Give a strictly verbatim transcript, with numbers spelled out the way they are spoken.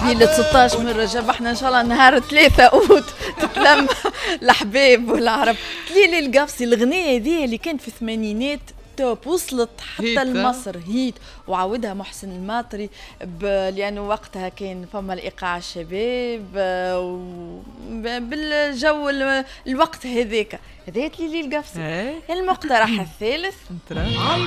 ليلة ستطاش من رجب، احنا ان شاء الله نهار ثلاثة اوت تتلم الحباب والعرب. ليلة القفصي الغنية هذه اللي كانت في الثمانينات توب، وصلت حتى لمصر هيت، وعودها محسن الماطري لأنه وقتها كان فما الإيقاع الشباب بالجو الوقت هذاك. هذاك ليلة القفصي. المقترح الثالث